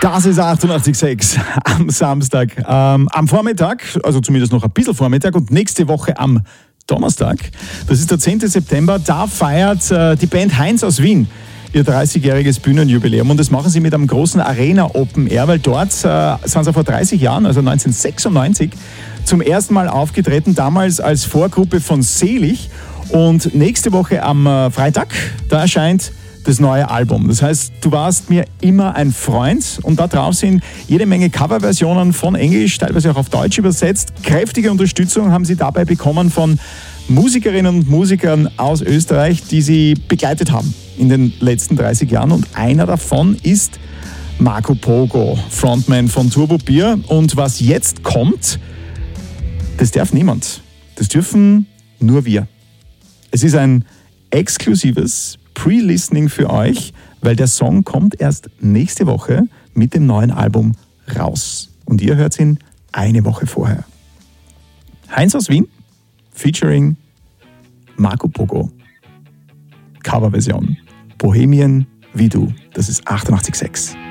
Das ist 88,6 am Samstag. Am Vormittag, also zumindest noch ein bisschen Vormittag und nächste Woche am Donnerstag, das ist der 10. September, da feiert die Band Heinz aus Wien ihr 30-jähriges Bühnenjubiläum und das machen sie mit einem großen Arena Open Air, weil dort sind sie vor 30 Jahren, also 1996, zum ersten Mal aufgetreten, damals als Vorgruppe von Selig und nächste Woche am Freitag, da erscheint das neue Album. Das heißt, du warst mir immer ein Freund und da drauf sind jede Menge Coverversionen von Englisch, teilweise auch auf Deutsch übersetzt. Kräftige Unterstützung haben sie dabei bekommen von Musikerinnen und Musikern aus Österreich, die sie begleitet haben in den letzten 30 Jahren und einer davon ist Marco Pogo, Frontman von Turbo Bier und was jetzt kommt, das darf niemand. Das dürfen nur wir. Es ist ein exklusives Pre-Listening für euch, weil der Song kommt erst nächste Woche mit dem neuen Album raus. Und ihr hört ihn eine Woche vorher. Heinz aus Wien, featuring Marco Pogo. Coverversion. Bohemian wie du. Das ist 88,6.